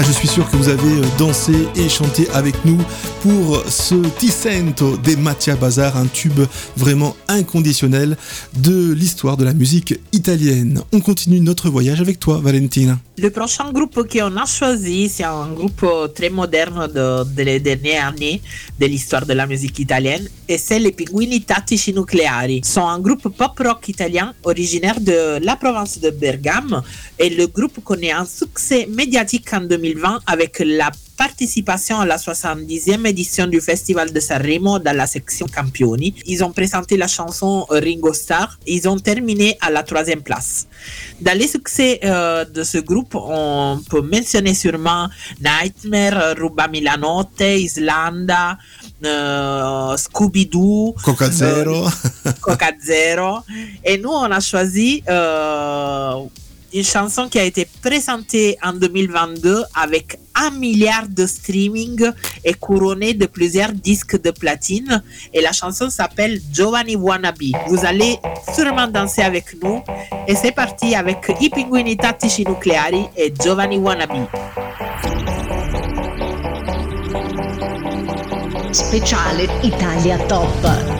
je suis sûr que vous avez dansé et chanté avec nous pour ce Ti sento de Mattia Bazar, un tube vraiment inconditionnel de l'histoire de la musique italienne. On continue notre voyage avec toi, Valentina. Le prochain groupe qu'on a choisi, c'est un groupe très moderne des dernières années de l'histoire de la musique italienne, et c'est les Pinguini Tattici Nucleari. Ils sont un groupe pop-rock italien originaire de la province de Bergame, et le groupe connaît un succès médiatique en 2020 avec la participation à la 70e édition du Festival de Sanremo dans la section Campioni. Ils ont présenté la chanson Ringo Starr. Ils ont terminé à la 3e place. Dans les succès de ce groupe, on peut mentionner sûrement Nightmare, Rubami la notte, Islanda, Scooby-Doo, Coca Zero. Coca Zero. Et nous, on a choisi une chanson qui a été présentée en 2022 avec 1 milliard de streaming et couronnée de plusieurs disques de platine. Et la chanson s'appelle Giovanni Wannabe. Vous allez sûrement danser avec nous. Et c'est parti avec I Pinguini Tattici Nucleari et Giovanni Wannabe. Speciale Italia Top.